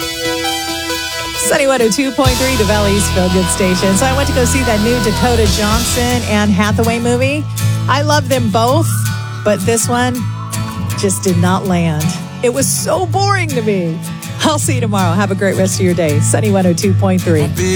Sunny 102.3, the Valley's Feel Good Station. So I went to go see that new Dakota Johnson and Hathaway movie. I love them both, but this one just did not land. It was so boring to me. I'll see you tomorrow. Have a great rest of your day. Sunny 102.3.